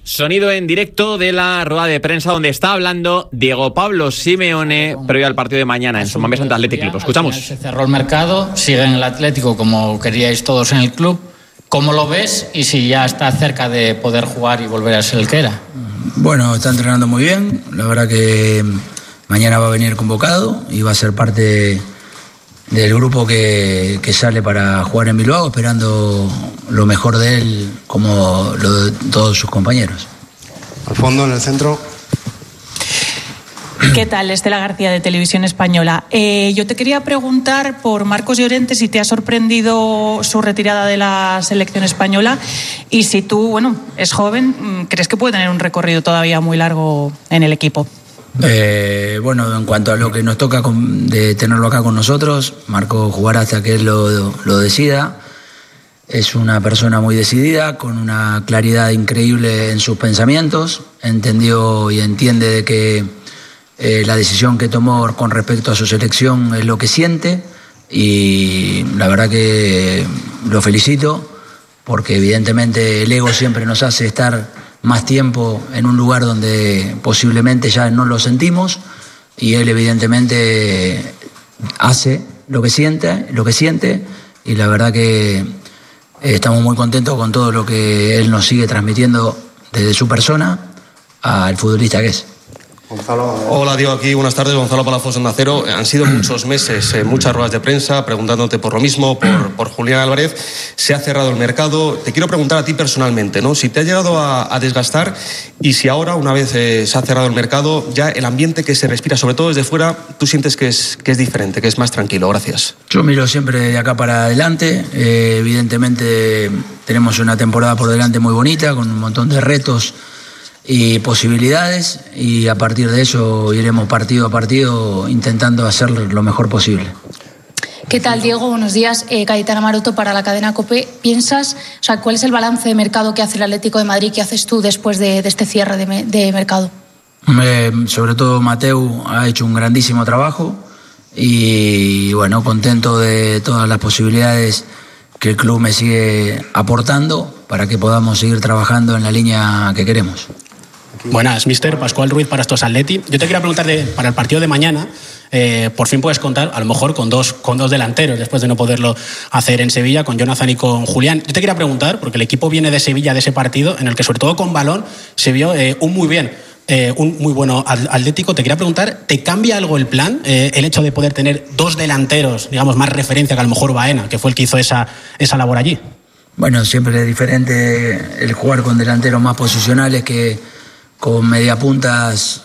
Sonido en directo de la rueda de prensa donde está hablando Diego Pablo Simeone previo al partido de mañana en San Mamés ante Athletic Club. Escuchamos. Se cerró el mercado, sigue en el Atlético como queríais todos en el club. ¿Cómo lo ves y si ya está cerca de poder jugar y volver a ser el que era? Bueno, está entrenando muy bien. La verdad que mañana va a venir convocado y va a ser parte del grupo que sale para jugar en Bilbao, esperando lo mejor de él como lo de todos sus compañeros. Al fondo, en el centro. ¿Qué tal? Estela García, de Televisión Española. Yo te quería preguntar por Marcos Llorente, si te ha sorprendido su retirada de la selección española y si tú, bueno, es joven, ¿crees que puede tener un recorrido todavía muy largo en el equipo? Bueno, en cuanto a lo que nos toca de tenerlo acá con nosotros, Marco jugará hasta que él lo decida. Es una persona muy decidida, con una claridad increíble en sus pensamientos. Entendió y entiende de que la decisión que tomó con respecto a su selección es lo que siente, y la verdad que lo felicito, porque evidentemente el ego siempre nos hace estar más tiempo en un lugar donde posiblemente ya no lo sentimos, y él evidentemente hace lo que siente, y la verdad que estamos muy contentos con todo lo que él nos sigue transmitiendo desde su persona al futbolista que es. Gonzalo. Hola, Diego, aquí, buenas tardes, Gonzalo Palafox en Acero. Han sido muchos meses, muchas ruedas de prensa preguntándote por lo mismo, por Julián Álvarez. Se ha cerrado el mercado. Te quiero preguntar a ti personalmente, ¿no? Si te ha llegado a desgastar, y si ahora, una vez se ha cerrado el mercado, ya el ambiente que se respira, sobre todo desde fuera, tú sientes que es diferente, que es más tranquilo. Gracias. Yo miro siempre de acá para adelante. Evidentemente tenemos una temporada por delante muy bonita, con un montón de retos y posibilidades, y a partir de eso iremos partido a partido intentando hacer lo mejor posible. ¿Qué tal, Diego? Buenos días. Cayetana Maroto para la cadena COPE. ¿Piensas, cuál es el balance de mercado que hace el Atlético de Madrid, que haces tú después de este cierre de mercado? Sobre todo Mateu ha hecho un grandísimo trabajo, y bueno, contento de todas las posibilidades que el club me sigue aportando para que podamos seguir trabajando en la línea que queremos. Buenas, mister. Pascual Ruiz para estos Atleti. Yo te quería preguntar para el partido de mañana, por fin puedes contar, a lo mejor con dos delanteros, después de no poderlo hacer en Sevilla, con Jonathan y con Julián. Yo te quería preguntar, porque el equipo viene de Sevilla, de ese partido, en el que sobre todo con balón se vio un muy bueno Atlético. Te quería preguntar, ¿te cambia algo el plan? El hecho de poder tener dos delanteros, digamos, más referencia que a lo mejor Baena, que fue el que hizo esa labor allí. Bueno, siempre es diferente el jugar con delanteros más posicionales que con mediapuntas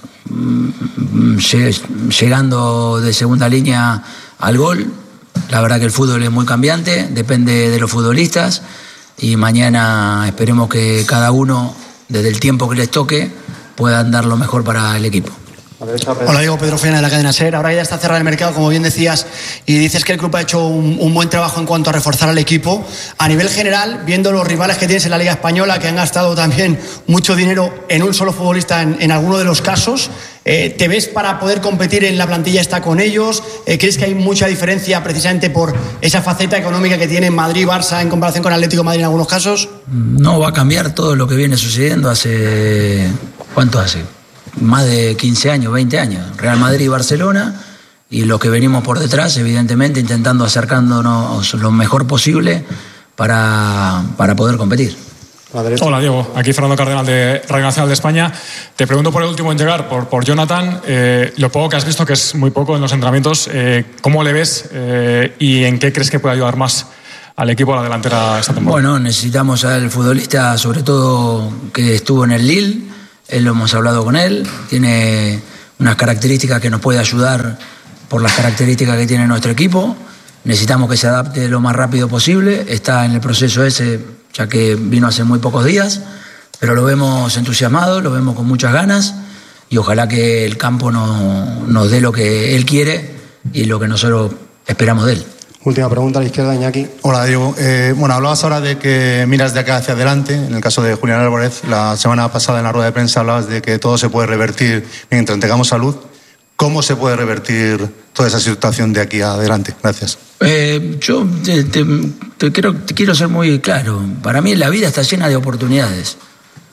llegando de segunda línea al gol. La verdad que el fútbol es muy cambiante, depende de los futbolistas, y mañana esperemos que cada uno, desde el tiempo que les toque, puedan dar lo mejor para el equipo. Hola, Diego, Pedro Fena de la cadena SER. Ahora ya está cerrado el mercado, como bien decías, y dices que el club ha hecho un buen trabajo en cuanto a reforzar al equipo. A nivel general, viendo los rivales que tienes en la Liga Española, que han gastado también mucho dinero en un solo futbolista en alguno de los casos, ¿te ves para poder competir en la plantilla esta con ellos? ¿Crees que hay mucha diferencia precisamente por esa faceta económica que tiene Madrid, Barça en comparación con Atlético de Madrid en algunos casos? No va a cambiar todo lo que viene sucediendo hace... ¿Cuánto hace? Más de 15 años, 20 años. Real Madrid y Barcelona, y lo que venimos por detrás, evidentemente intentando acercándonos lo mejor posible para poder competir. Hola, Diego, aquí Fernando Cardenal de Radio Nacional de España. Te pregunto por el último en llegar, por Jonathan. Lo poco que has visto, que es muy poco en los entrenamientos, ¿cómo le ves y en qué crees que puede ayudar más al equipo a la delantera esta temporada? Bueno, necesitamos al futbolista, sobre todo que estuvo en el Lille. Lo hemos hablado con él, tiene unas características que nos puede ayudar por las características que tiene nuestro equipo. Necesitamos que se adapte lo más rápido posible. Está en el proceso ese, ya que vino hace muy pocos días, pero lo vemos entusiasmado, lo vemos con muchas ganas, y ojalá que el campo nos dé lo que él quiere y lo que nosotros esperamos de él. Última pregunta a la izquierda, Iñaki. Hola, Diego. Bueno, hablabas ahora de que miras de acá hacia adelante. En el caso de Julián Álvarez, la semana pasada en la rueda de prensa hablabas de que todo se puede revertir mientras tengamos salud. ¿Cómo se puede revertir toda esa situación de aquí adelante? Gracias. Yo quiero ser muy claro. Para mí la vida está llena de oportunidades.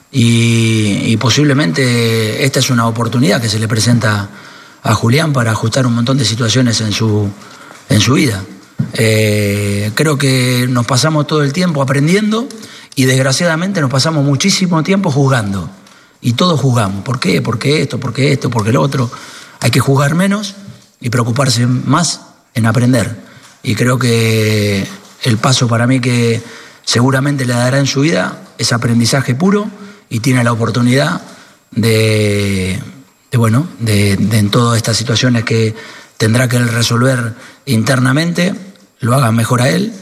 y posiblemente esta es una oportunidad que se le presenta a Julián para ajustar un montón de situaciones en su vida. Creo que nos pasamos todo el tiempo aprendiendo y desgraciadamente nos pasamos muchísimo tiempo juzgando. Y todos juzgamos. ¿Por qué? ¿Por qué esto? ¿Por qué esto? ¿Por qué lo otro? Hay que juzgar menos y preocuparse más en aprender. Y creo que el paso para mí que seguramente le dará en su vida es aprendizaje puro y tiene la oportunidad de en todas estas situaciones que tendrá que él resolver internamente, lo hagan mejor a él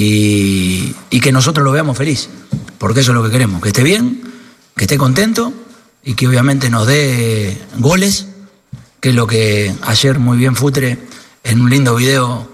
y que nosotros lo veamos feliz, porque eso es lo que queremos, que esté bien, que esté contento y que obviamente nos dé goles, que es lo que ayer muy bien Futre en un lindo video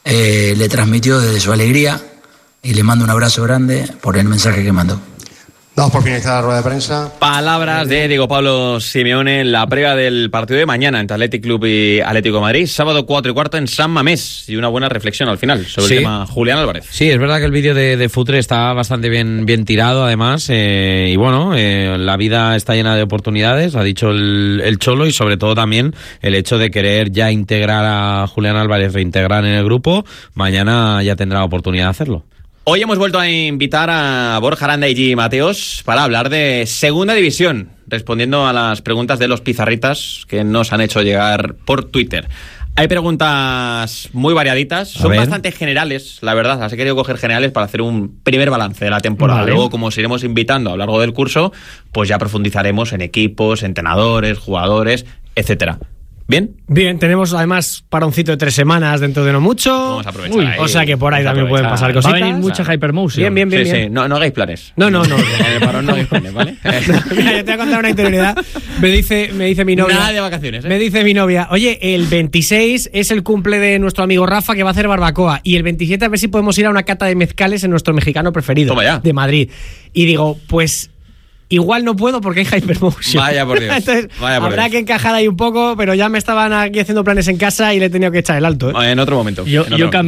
le transmitió desde su alegría, y le mando un abrazo grande por el mensaje que mandó. Damos por finalizar la rueda de prensa. Palabras de Diego Pablo Simeone en la previa del partido de mañana entre Athletic Club y Atlético de Madrid, sábado 4:15 en San Mamés, y una buena reflexión al final sobre el tema Julián Álvarez. Sí, es verdad que el vídeo de Futre está bastante bien tirado además, y bueno, la vida está llena de oportunidades, ha dicho el Cholo, y sobre todo también el hecho de querer ya integrar a Julián Álvarez, reintegrar en el grupo. Mañana ya tendrá oportunidad de hacerlo. Hoy hemos vuelto a invitar a Borja Aranda y Gigi Mateos para hablar de Segunda División, respondiendo a las preguntas de los pizarritas que nos han hecho llegar por Twitter. Hay preguntas muy variaditas, son bastante generales, la verdad. Las he querido coger generales para hacer un primer balance de la temporada. Vale. Luego, como os iremos invitando a lo largo del curso, pues ya profundizaremos en equipos, entrenadores, jugadores, etcétera. ¿Bien? Bien, tenemos además paroncito de 3 semanas dentro de no mucho. Vamos a aprovechar. O sea que por ahí también pueden pasar cositas. Va a venir mucha Hypermotion. Bien. Sí. No hagáis planes. No. En el parón no hagáis planes, ¿vale? Mira, yo te voy a contar una interioridad. Me dice mi novia. Nada de vacaciones, ¿eh? Me dice mi novia, oye, el 26 es el cumple de nuestro amigo Rafa, que va a hacer barbacoa. Y el 27 a ver si podemos ir a una cata de mezcales en nuestro mexicano preferido. Toma ya. De Madrid. Y digo, pues igual no puedo porque hay Hypermotion. Vaya por Dios. Entonces, habrá que encajar ahí un poco, pero ya me estaban aquí haciendo planes en casa y le he tenido que echar el alto. En otro momento. Yo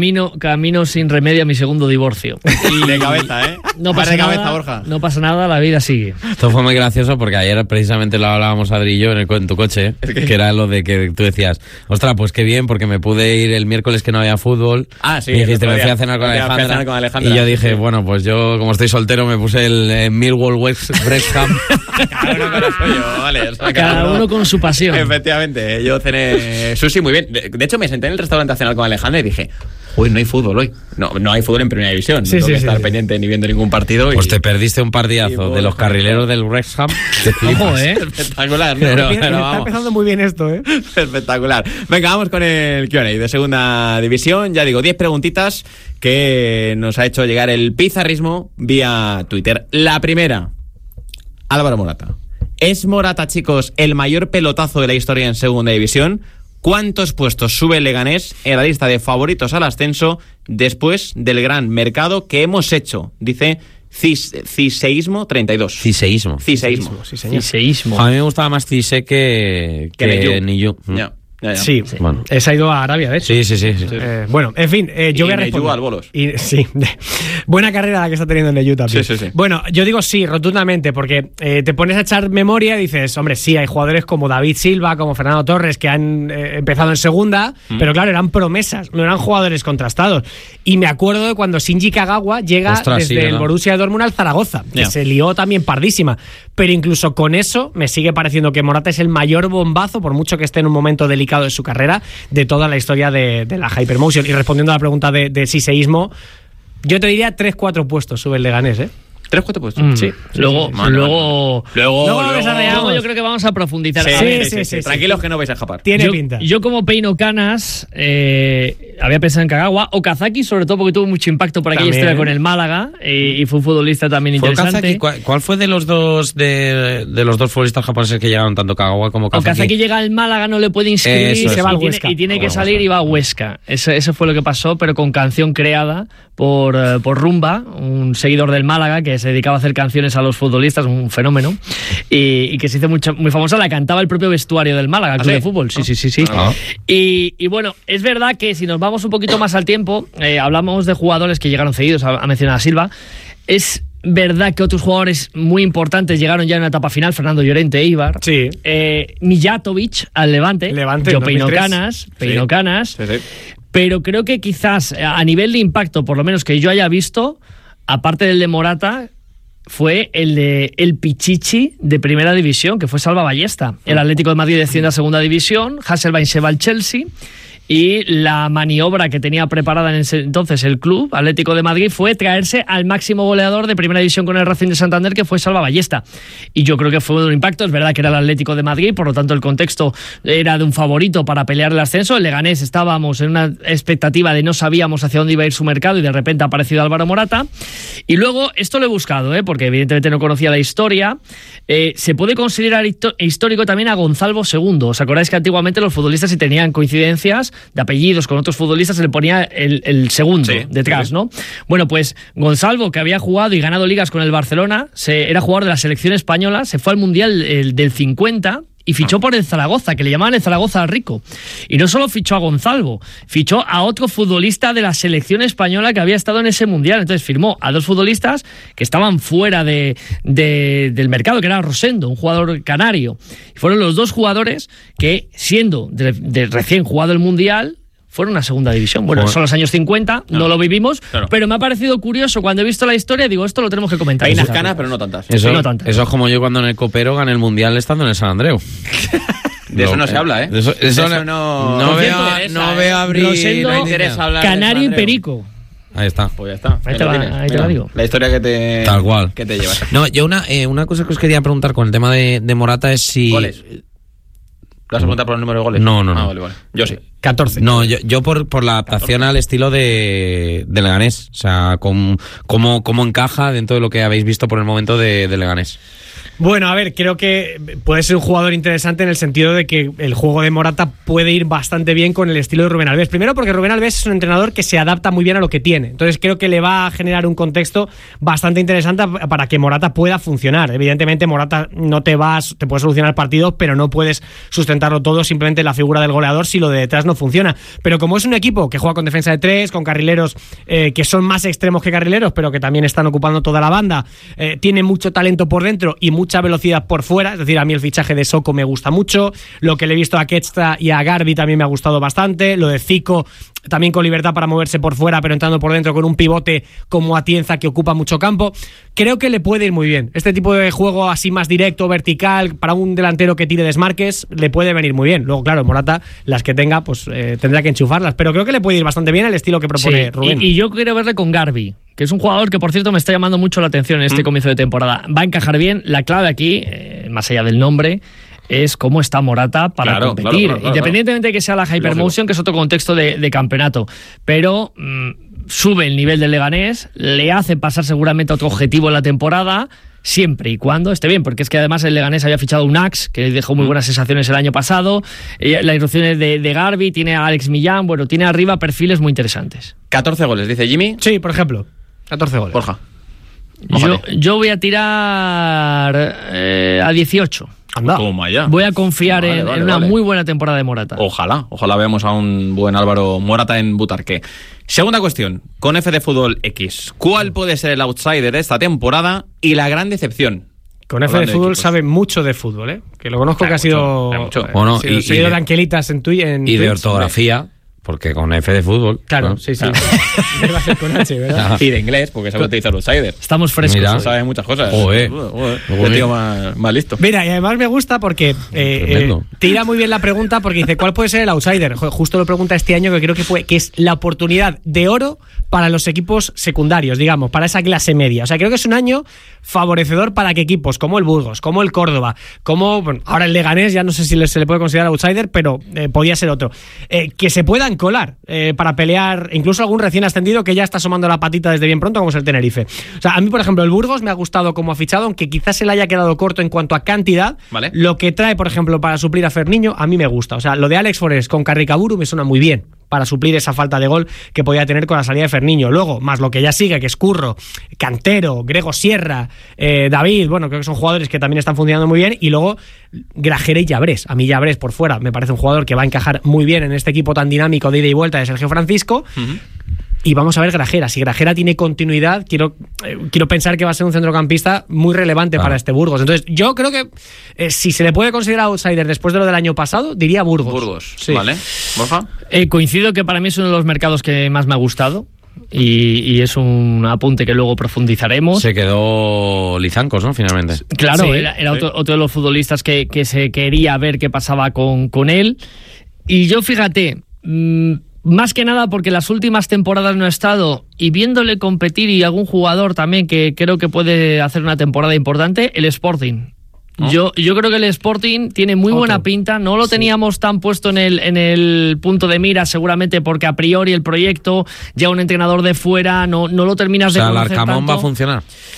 camino sin remedio a mi segundo divorcio. Y de cabeza, ¿eh? No pasa nada, cabeza, Borja. No pasa nada, la vida sigue. Esto fue muy gracioso porque ayer precisamente lo hablábamos Adri y yo en tu coche, que era lo de que tú decías, ostras, pues qué bien, porque me pude ir el miércoles que no había fútbol. Ah, sí. Y dijiste, me fui a cenar con Alejandra. Y yo dije, bueno, pues yo, como estoy soltero, me puse el Millwall West Ham. Cada uno con su pasión. Efectivamente, yo cené sushi muy bien. De hecho, me senté en el restaurante a cenar con Alejandra y dije, uy, no hay fútbol hoy. No hay fútbol en Primera División. No tengo que estar pendiente ni viendo ningún partido. Pues te perdiste un partidazo de los carrileros del Wrexham. Ojo, espectacular. ¿no? Pero está empezando muy bien esto, Espectacular. Venga, vamos con el Q&A de Segunda División. Ya digo, 10 preguntitas que nos ha hecho llegar el pizarrismo vía Twitter. La primera, Álvaro Morata. ¿Es Morata, chicos, el mayor pelotazo de la historia en Segunda División? ¿Cuántos puestos sube el Leganés en la lista de favoritos al ascenso después del gran mercado que hemos hecho? Dice Ciseísmo 32. Ciseísmo. A mí me gustaba más Cise que Niyu. Ya. Sí, bueno. Se ha ido a Arabia, de hecho. Sí. Bueno, en fin, yo voy a responder. Al bolos. Sí, buena carrera la que está teniendo en Neyu también. Sí. Bueno, yo digo sí, rotundamente, porque te pones a echar memoria y dices, hombre, sí, hay jugadores como David Silva, como Fernando Torres, que han empezado en segunda, pero claro, eran promesas, no eran jugadores contrastados. Y me acuerdo de cuando Shinji Kagawa llega desde el Borussia Dortmund al Zaragoza, que se lió también pardísima. Pero incluso con eso me sigue pareciendo que Morata es el mayor bombazo, por mucho que esté en un momento delicado de su carrera, de toda la historia de la Hypermotion. Y respondiendo a la pregunta de Ciseísmo, yo te diría 3-4 puestos sube el Leganés, 3-4 puestos. Sí. Luego yo creo que vamos a profundizar. Sí. Tranquilos que no vais a escapar. Tiene pinta. Yo como Peino Canas había pensado en Kagawa o Kazaki, sobre todo porque tuvo mucho impacto por aquella historia con el Málaga y fue un futbolista también interesante. ¿Cuál fue de los dos futbolistas japoneses que llegaron tanto Kagawa como Kazaki? Kazaki llega al Málaga, no le puede inscribir y se va al Huesca. Y tiene que salir y va a Huesca. Eso fue lo que pasó, pero con canción creada por Rumba, un seguidor del Málaga que se dedicaba a hacer canciones a los futbolistas, un fenómeno, y que se hizo muy famosa, la cantaba el propio vestuario del Málaga, el club de fútbol. Sí. Y bueno, es verdad que si nos vamos un poquito más al tiempo, hablamos de jugadores que llegaron cedidos, ha mencionado a Silva, es verdad que otros jugadores muy importantes llegaron ya en la etapa final, Fernando Llorente, Eibar. Sí. Mijatovic al Levante. Yo peino canas. Sí. Pero creo que quizás a nivel de impacto, por lo menos que yo haya visto, aparte del de Morata, fue el de el Pichichi de primera división, que fue Salva Ballesta. El Atlético de Madrid desciende a segunda división, Hasselbaink se va al Chelsea, y la maniobra que tenía preparada en ese entonces el club Atlético de Madrid fue traerse al máximo goleador de primera división con el Racing de Santander, que fue Salva Ballesta, y yo creo que fue un impacto. Es verdad que era el Atlético de Madrid, por lo tanto el contexto era de un favorito para pelear el ascenso. El Leganés estábamos en una expectativa de no sabíamos hacia dónde iba a ir su mercado, y de repente ha aparecido Álvaro Morata. Y luego, esto lo he buscado, porque evidentemente no conocía la historia, se puede considerar histórico también a Gonzalo II. ¿Os acordáis que antiguamente los futbolistas, si tenían coincidencias de apellidos con otros futbolistas, se le ponía el segundo detrás, ¿no? Bueno, pues Gonzalo, que había jugado y ganado ligas con el Barcelona, era jugador de la selección española, se fue al Mundial del 50 y fichó por el Zaragoza, que le llamaban el Zaragoza rico. Y no solo fichó a Gonzalo, fichó a otro futbolista de la selección española que había estado en ese Mundial. Entonces firmó a dos futbolistas que estaban fuera del mercado, que era Rosendo, un jugador canario. Y fueron los dos jugadores que, siendo de recién jugado el Mundial, fueron a segunda división. Bueno, son los años 50, no lo vivimos, pero me ha parecido curioso cuando he visto la historia, digo, esto lo tenemos que comentar. Hay unas canas, pero no tantas. Eso es como yo cuando en el Copero gané el Mundial estando en el San Andreu. De eso no se habla, ¿eh? De eso no veo abrir. Rosendo, no interesa hablar. Canario y Perico. Ahí está. Pues ya está. Ahí te la digo. La historia que te... Tal cual. Que te llevas. No, yo una cosa que os quería preguntar con el tema de Morata es si... ¿Goles? ¿Te vas a preguntar por el número de goles? No. Vale. Yo sí. 14. No, yo por la adaptación 14. Al estilo de Leganés. O sea, cómo encaja dentro de lo que habéis visto por el momento de Leganés. Bueno, a ver, creo que puede ser un jugador interesante en el sentido de que el juego de Morata puede ir bastante bien con el estilo de Rubén Alves. Primero porque Rubén Alves es un entrenador que se adapta muy bien a lo que tiene. Entonces creo que le va a generar un contexto bastante interesante para que Morata pueda funcionar. Evidentemente Morata te puede solucionar partidos, pero no puedes sustentarlo todo simplemente en la figura del goleador si lo de detrás no funciona. Pero como es un equipo que juega con defensa de tres, con carrileros que son más extremos que carrileros, pero que también están ocupando toda la banda, tiene mucho talento por dentro y mucha velocidad por fuera. Es decir, a mí el fichaje de Soko me gusta mucho, lo que le he visto a Ketsta y a Garbi también me ha gustado bastante, lo de Zico también con libertad para moverse por fuera pero entrando por dentro con un pivote como Atienza que ocupa mucho campo. Creo que le puede ir muy bien este tipo de juego así más directo, vertical, para un delantero que tire desmarques, le puede venir muy bien. Luego claro, Morata, las que tenga pues tendrá que enchufarlas, pero creo que le puede ir bastante bien el estilo que propone Rubén. Y yo quiero verle con Garbi, que es un jugador que por cierto me está llamando mucho la atención en este comienzo de temporada. Va a encajar bien. La clave aquí, más allá del nombre, es cómo está Morata para competir, independientemente de que sea la Hypermotion, que es otro contexto de campeonato, pero sube el nivel del Leganés, le hace pasar seguramente a otro objetivo en la temporada, siempre y cuando esté bien, porque es que además el Leganés había fichado un Ax, que dejó muy buenas sensaciones el año pasado, las irrupciones de Garbi, tiene a Alex Millán, bueno, tiene arriba perfiles muy interesantes. 14 goles, dice Jimmy. Sí, por ejemplo, 14 goles. Borja. Yo voy a tirar a 18. Anda. Toma ya. Voy a confiar en una muy buena temporada de Morata. Ojalá veamos a un buen Álvaro Morata en Butarque. Segunda cuestión, con F de Fútbol X. ¿Cuál puede ser el outsider de esta temporada y la gran decepción? Con F de Fútbol sabe mucho de fútbol, que lo conozco, que ha sido seguido de Anquelitas en Twitter. Y de ortografía. Porque con F de fútbol. Claro, sí. Debe ser con H, ¿verdad? Y de inglés, porque sabe utilizar outsider. Estamos frescos. Mira, sabe muchas cosas. El tío más listo. Mira, y además me gusta porque tira muy bien la pregunta, porque dice, ¿cuál puede ser el outsider? Justo lo pregunta este año, que creo que es la oportunidad de oro para los equipos secundarios, digamos, para esa clase media. O sea, creo que es un año favorecedor para que equipos como el Burgos, como el Córdoba, como ahora el Leganés, ya no sé si se le puede considerar outsider, pero podía ser otro, que se puedan colar para pelear, incluso algún recién ascendido que ya está asomando la patita desde bien pronto, como es el Tenerife. O sea, a mí, por ejemplo, el Burgos me ha gustado como ha fichado, aunque quizás se le haya quedado corto en cuanto a cantidad. ¿Vale? Lo que trae, por ejemplo, para suplir a Ferniño, a mí me gusta. O sea, lo de Alex Forés con Carricaburu me suena muy bien para suplir esa falta de gol que podía tener con la salida de Ferniño. Luego, más lo que ya sigue, que es Curro, Cantero, Grego Sierra, David, bueno, creo que son jugadores que también están funcionando muy bien. Y luego, Grajera y Llabrés. A mí Llabrés por fuera me parece un jugador que va a encajar muy bien en este equipo tan dinámico de ida y vuelta de Sergio Francisco. Y vamos a ver Grajera. Si Grajera tiene continuidad, quiero pensar que va a ser un centrocampista muy relevante para este Burgos. Entonces, yo creo que si se le puede considerar outsider después de lo del año pasado, diría Burgos. Sí. Vale. ¿Borja? Coincido que para mí es uno de los mercados que más me ha gustado. Y es un apunte que luego profundizaremos. Se quedó Lizancos, ¿no? Finalmente. Claro, sí, era otro de los futbolistas que se quería ver qué pasaba con él. Y yo, fíjate, más que nada porque las últimas temporadas no ha estado, y viéndole competir, y algún jugador también que creo que puede hacer una temporada importante, el Sporting. ¿Oh? Yo creo que el Sporting tiene muy buena pinta. No lo teníamos tan puesto en el punto de mira, seguramente porque a priori el proyecto, ya un entrenador de fuera, no lo terminas de conocer tanto. ¿El Arcamón va a funcionar?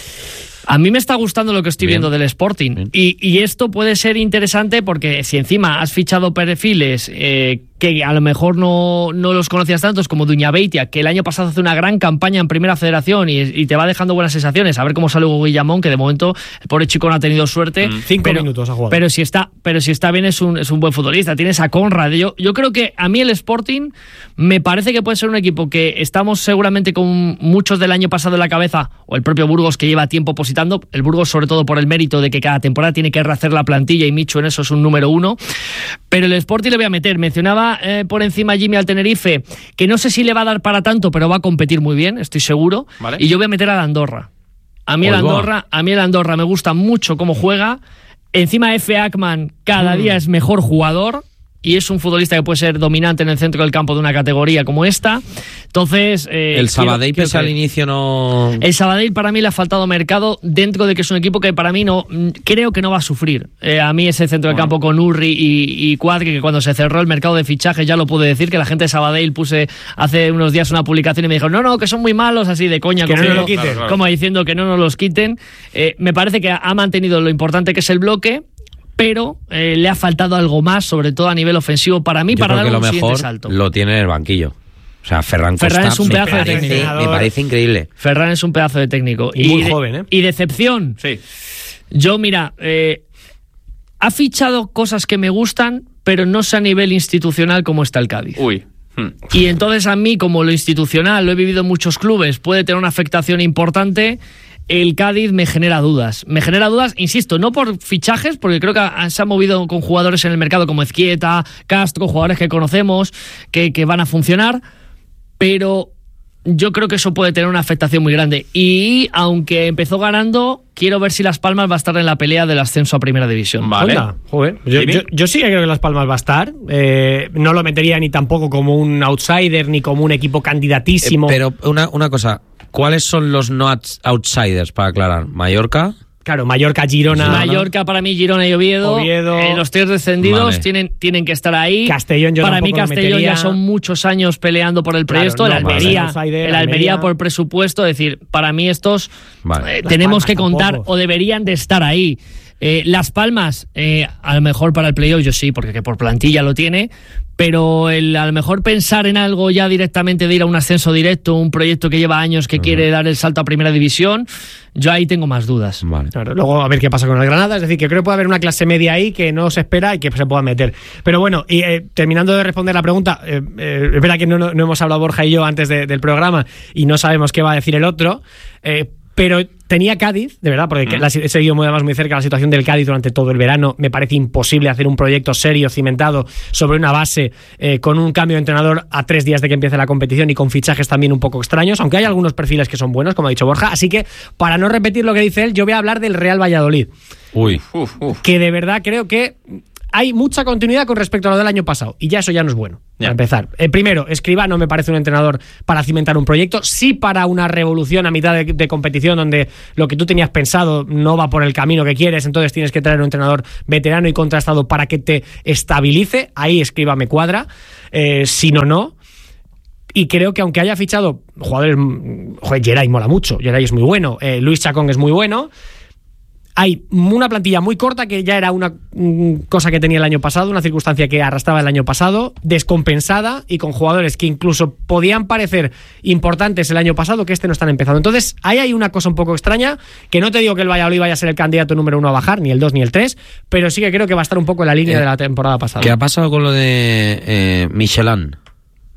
A mí me está gustando lo que estoy viendo del Sporting. Y esto puede ser interesante porque si encima has fichado perfiles que a lo mejor no los conocías tantos, como Duñabeitia, que el año pasado hace una gran campaña en Primera Federación y te va dejando buenas sensaciones. A ver cómo sale Hugo Guillamón, que de momento el pobre chico no ha tenido suerte. 5 minutos ha jugado. Pero si está bien, es un buen futbolista. Tienes a Conrad. Yo creo que a mí el Sporting me parece que puede ser un equipo que estamos seguramente con muchos del año pasado en la cabeza, o el propio Burgos, que lleva tiempo positando. El Burgos, sobre todo por el mérito de que cada temporada tiene que rehacer la plantilla, y Michu en eso es un número 1. Pero el Sporting le voy a meter. Mencionaba por encima Jimmy al Tenerife, que no sé si le va a dar para tanto, pero va a competir muy bien, estoy seguro. ¿Vale? Y yo voy a meter al Andorra. A mí el Andorra me gusta mucho cómo juega. Encima F. Ackman cada día es mejor jugador, y es un futbolista que puede ser dominante en el centro del campo de una categoría como esta. Entonces, el Sabadell, pese al inicio, no... El Sabadell para mí le ha faltado mercado, dentro de que es un equipo que para mí creo que no va a sufrir. A mí ese centro del campo con Urri y Cuadri, que cuando se cerró el mercado de fichajes, ya lo pude decir, que la gente de Sabadell puse hace unos días una publicación y me dijo, no, que son muy malos, así de coña. Que no nos lo quiten. Como diciendo que no nos los quiten. Me parece que ha mantenido lo importante que es el bloque, pero le ha faltado algo más, sobre todo a nivel ofensivo, para mí. Yo para dar un siguiente salto. Lo tiene en el banquillo. O sea, Ferran Costa es un pedazo de técnico. Me parece increíble. Ferran es un pedazo de técnico. Y muy joven, ¿eh? Y decepción. Sí. Yo, mira, ha fichado cosas que me gustan, pero no sé a nivel institucional cómo está el Cádiz. Uy. Y entonces a mí, como lo institucional, lo he vivido en muchos clubes, puede tener una afectación importante. El Cádiz me genera dudas, insisto, no por fichajes, porque creo que se ha movido con jugadores en el mercado como Ezquieta, Castro, jugadores que conocemos, que van a funcionar, pero yo creo que eso puede tener una afectación muy grande. Y aunque empezó ganando, quiero ver si Las Palmas va a estar en la pelea del ascenso a Primera División. Vale. Joder, yo sí que creo que Las Palmas va a estar. No lo metería ni tampoco como un outsider, ni como un equipo candidatísimo. Pero una cosa, ¿cuáles son los no outsiders, para aclarar? ¿Mallorca? Claro, Mallorca, Girona. Mallorca, para mí, Girona y Oviedo. Los 3 descendidos tienen que estar ahí. Castellón, para mí, Castellón ya son muchos años peleando por el proyecto. Claro, el Almería por presupuesto. Es decir, para mí estos tenemos que contar tampoco, o deberían de estar ahí. Las Palmas, a lo mejor para el playoff yo sí, porque por plantilla lo tiene, pero a lo mejor pensar en algo ya directamente de ir a un ascenso directo, un proyecto que lleva años que quiere dar el salto a Primera División, yo ahí tengo más dudas. Vale. Claro, luego a ver qué pasa con el Granada, es decir, que creo que puede haber una clase media ahí que no se espera y que se pueda meter. Pero bueno, y terminando de responder la pregunta, es verdad que no hemos hablado Borja y yo antes del programa y no sabemos qué va a decir el otro, pero tenía Cádiz, de verdad, porque he seguido además muy cerca la situación del Cádiz durante todo el verano. Me parece imposible hacer un proyecto serio, cimentado, sobre una base, con un cambio de entrenador a 3 días de que empiece la competición y con fichajes también un poco extraños, aunque hay algunos perfiles que son buenos, como ha dicho Borja. Así que, para no repetir lo que dice él, yo voy a hablar del Real Valladolid. Uy. Que de verdad creo que hay mucha continuidad con respecto a lo del año pasado, y eso ya no es bueno. Para empezar, primero, Escribano me parece un entrenador para cimentar un proyecto, sí, para una revolución a mitad de competición donde lo que tú tenías pensado no va por el camino que quieres, entonces tienes que traer un entrenador veterano y contrastado para que te estabilice. Ahí Escribá me cuadra, si no. Y creo que aunque haya fichado jugadores, Geray mola mucho, Geray es muy bueno, Luis Chacón es muy bueno, hay una plantilla muy corta, que ya era una cosa que tenía el año pasado, una circunstancia que arrastraba el año pasado, descompensada, y con jugadores que incluso podían parecer importantes el año pasado, que no están empezando. Entonces, ahí hay una cosa un poco extraña, que no te digo que el Valladolid vaya a ser el candidato número 1 a bajar, ni el 2 ni el 3, pero sí que creo que va a estar un poco en la línea de la temporada pasada. ¿Qué ha pasado con lo de Michelin?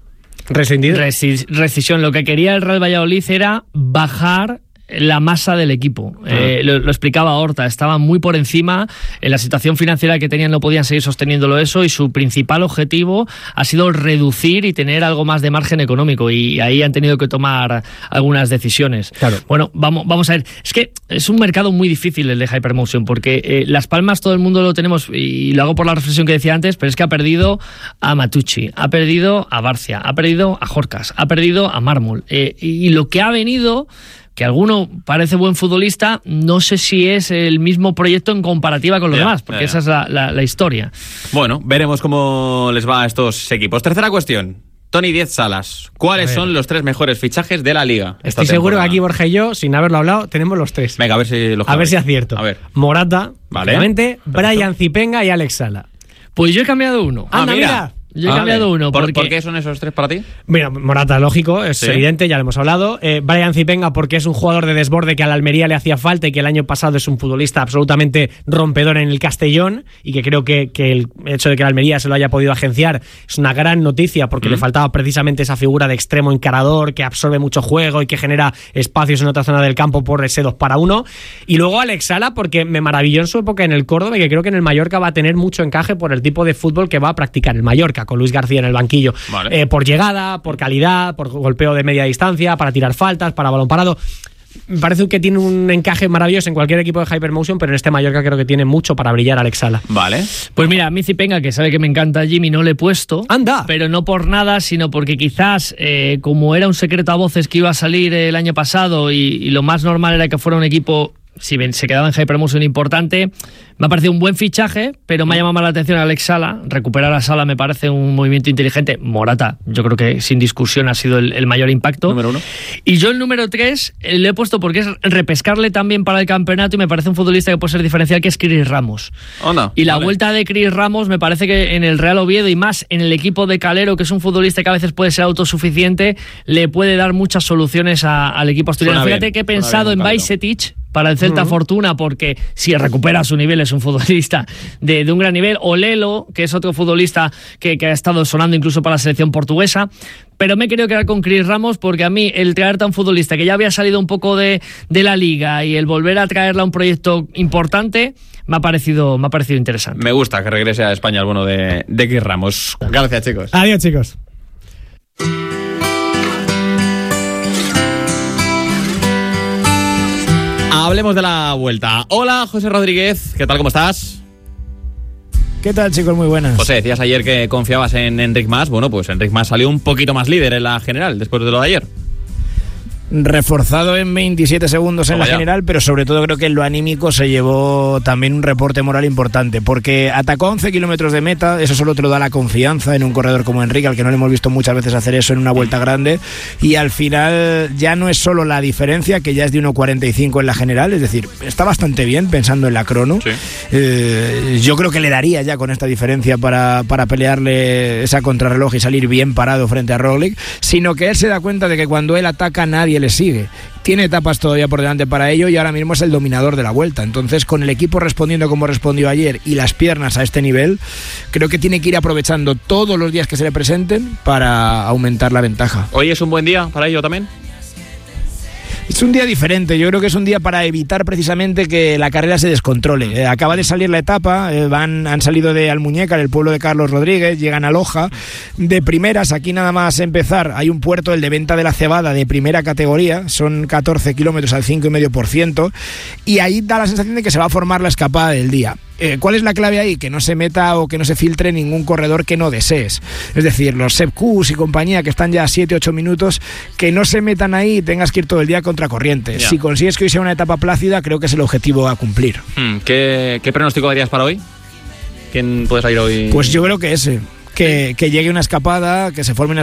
Rescisión. Lo que quería el Real Valladolid era bajar la masa del equipo. Lo explicaba Horta, estaban muy por encima, en la situación financiera que tenían no podían seguir sosteniéndolo eso, y su principal objetivo ha sido reducir y tener algo más de margen económico, y ahí han tenido que tomar algunas decisiones. Claro. Bueno, vamos a ver, es que es un mercado muy difícil el de Hypermotion, porque Las Palmas todo el mundo lo tenemos, y lo hago por la reflexión que decía antes, pero es que ha perdido a Matucci, ha perdido a Barcia, ha perdido a Jorcas, ha perdido a Mármol, y lo que ha venido, que alguno parece buen futbolista, no sé si es el mismo proyecto en comparativa con los demás, porque esa es la historia. Bueno, veremos cómo les va a estos equipos. Tercera cuestión. Tony Díez Salas, ¿cuáles son los 3 mejores fichajes de la Liga? Estoy seguro que aquí Borja y yo, sin haberlo hablado, tenemos los 3. Venga, a ver si acierto. A ver. Morata, vale, obviamente, Brian Zipenga y Alex Sala. Pues yo he cambiado uno. Anda, mira. Yo he cambiado uno. ¿Por qué son esos 3 para ti? Mira, Morata, lógico, es evidente, ya lo hemos hablado. Brian Zipenga, porque es un jugador de desborde que a la Almería le hacía falta, y que el año pasado es un futbolista absolutamente rompedor en el Castellón, y que creo que el hecho de que la Almería se lo haya podido agenciar es una gran noticia, porque le faltaba precisamente esa figura de extremo encarador que absorbe mucho juego y que genera espacios en otra zona del campo por ese 2-1. Y luego Alex Sala, porque me maravilló en su época en el Córdoba, y que creo que en el Mallorca va a tener mucho encaje por el tipo de fútbol que va a practicar el Mallorca, con Luis García en el banquillo. Vale. Por llegada, por calidad, por golpeo de media distancia, para tirar faltas, para balón parado. Me parece que tiene un encaje maravilloso en cualquier equipo de Hypermotion, pero en este Mallorca creo que tiene mucho para brillar Alex Sala. Vale. Pues mira, a mí Zipenga, que sabe que me encanta Jimmy, no le he puesto. ¡Anda! Pero no por nada, sino porque quizás, como era un secreto a voces que iba a salir el año pasado, y lo más normal era que fuera un equipo, si se quedaba en Hypermotion, importante, me ha parecido un buen fichaje, pero me ha llamado más la atención Alex Sala. Recuperar a Sala me parece un movimiento inteligente. Morata, yo creo que sin discusión ha sido el mayor impacto. Número 1. Y yo el número 3 le he puesto porque es repescarle también para el campeonato, y me parece un futbolista que puede ser diferencial, que es Chris Ramos. Y la vuelta de Chris Ramos me parece que en el Real Oviedo, y más en el equipo de Calero, que es un futbolista que a veces puede ser autosuficiente, le puede dar muchas soluciones al equipo asturiano. Fíjate que he pensado en Bajcetic para el Celta Fortuna, porque si recupera su nivel es un futbolista de un gran nivel, o Lelo, que es otro futbolista que ha estado sonando incluso para la selección portuguesa, pero me he querido quedar con Chris Ramos, porque a mí el traerte a un futbolista que ya había salido un poco de la Liga, y el volver a traerle a un proyecto importante, me ha parecido interesante. Me gusta que regrese a España el bueno de Chris Ramos. Gracias, chicos. Adiós, chicos. Hablemos de la vuelta. Hola, José Rodríguez, ¿qué tal, cómo estás? ¿Qué tal, chicos? Muy buenas. José, decías ayer que confiabas en Enric Mas. Bueno, pues Enric Mas salió un poquito más líder en la general después de lo de ayer. Reforzado en 27 segundos en la general, pero sobre todo creo que en lo anímico se llevó también un reporte moral importante, porque atacó a 11 kilómetros de meta. Eso solo te lo da la confianza en un corredor como Enrique, al que no le hemos visto muchas veces hacer eso en una vuelta grande, y al final ya no es solo la diferencia, que ya es de 1.45 en la general, es decir, está bastante bien pensando en la crono. Sí. Yo creo que le daría ya con esta diferencia para pelearle esa contrarreloj y salir bien parado frente a Roglic, sino que él se da cuenta de que cuando él ataca nadie le sigue. Tiene etapas todavía por delante para ello, y ahora mismo es el dominador de la vuelta. Entonces, con el equipo respondiendo como respondió ayer y las piernas a este nivel, creo que tiene que ir aprovechando todos los días que se le presenten para aumentar la ventaja. ¿Hoy es un buen día para ello también? Es un día diferente, yo creo que es un día para evitar precisamente que la carrera se descontrole. Acaba de salir la etapa, han salido de Almuñécar, el pueblo de Carlos Rodríguez, llegan a Loja. De primeras, aquí nada más empezar, hay un puerto, el de Venta de la Cebada, de primera categoría, son 14 kilómetros al 5,5%, y ahí da la sensación de que se va a formar la escapada del día. ¿Cuál es la clave ahí? Que no se meta o que no se filtre ningún corredor que no desees. Es decir, los Sepp Kuss y compañía, que están ya a 7-8 minutos, que no se metan ahí y tengas que ir todo el día contra corriente. Si consigues que hoy sea una etapa plácida, creo que es el objetivo a cumplir. ¿Qué pronóstico darías para hoy? ¿Quién puede salir hoy? Pues yo creo que ese. Que llegue una escapada, que se forme una